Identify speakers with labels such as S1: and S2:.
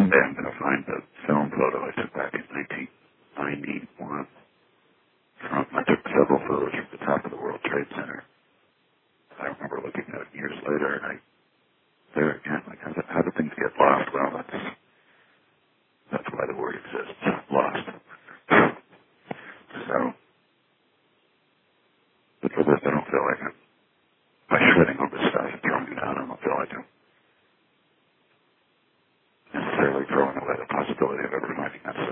S1: someday I'm going to find the film photo I took back in 1991. I took several